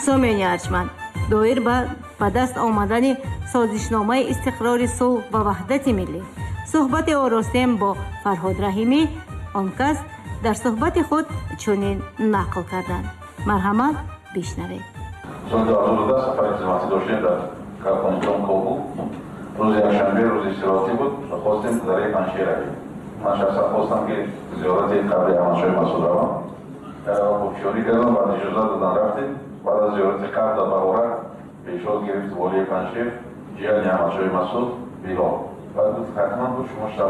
сомиёни арҷманд, доир ба даст омадани созишномаи истиқрори сулҳ ва ваҳдати миллӣ. суҳбати оростаем бо Фарҳод Раҳимӣ, он кас дар суҳбати худ чунин нақл карданд. марҳамат, бишнавед. соли 2010 сафари хизматӣ доштем дар Карконистон, Кобул. рӯзи якшанбе рӯзи истироҳатӣ буд ва хостем дараи Панҷшир равем. ман шахсан хостам ки зиёрати қабри Аҳмадшоҳи Масъуд равам. худшёрӣ кардам, баъд иҷоза додан рафтем. баъд аз зиёрати қабр дар Баҳора пешвоз гирифт волии Панҷшир, ҷияни Аҳмадшоҳи Масъуд Билол. баъд гуфт ҳатман шумо